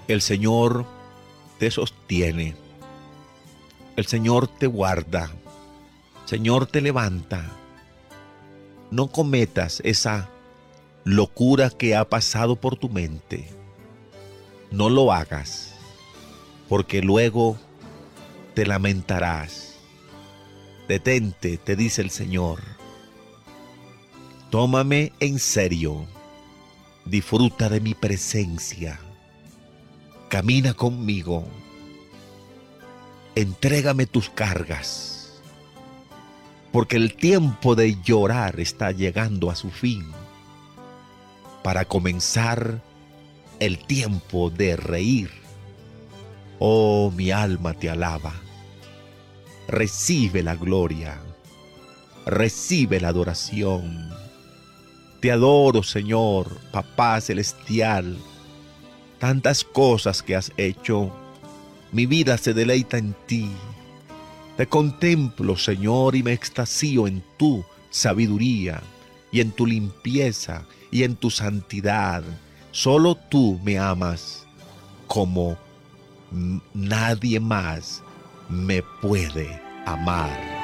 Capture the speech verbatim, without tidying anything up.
El Señor te sostiene. El Señor te guarda. El Señor te levanta. No cometas esa locura que ha pasado por tu mente. No lo hagas, porque luego te lamentarás. Detente, te dice el Señor. Tómame en serio. Disfruta de mi presencia. Camina conmigo. Entrégame tus cargas, porque el tiempo de llorar está llegando a su fin, para comenzar el tiempo de reír. Oh, mi alma te alaba. Recibe la gloria, recibe la adoración. Te adoro, Señor, Papá Celestial. Tantas cosas que has hecho, mi vida se deleita en ti. Te contemplo, Señor, y me extasío en tu sabiduría, y en tu limpieza, y en tu santidad. Solo tú me amas como nadie más me puede amar.